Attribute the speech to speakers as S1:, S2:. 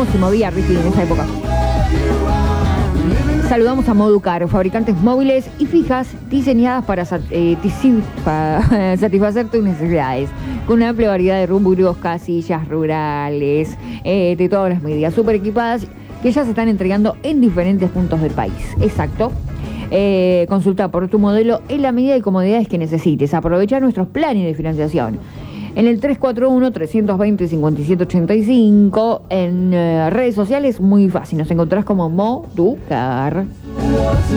S1: ¿Cómo se movía Ricky en esa época? Saludamos a Moducar, fabricantes móviles y fijas diseñadas para satisfacer tus necesidades. Con una amplia variedad de rúbulos, casillas rurales, de todas las medidas, súper equipadas, que ya se están entregando en diferentes puntos del país. Exacto. Consulta por tu modelo en la medida y comodidades que necesites. Aprovecha nuestros planes de financiación. En el 341-320-5785, en redes sociales, muy fácil. Nos encontrás como Moducar.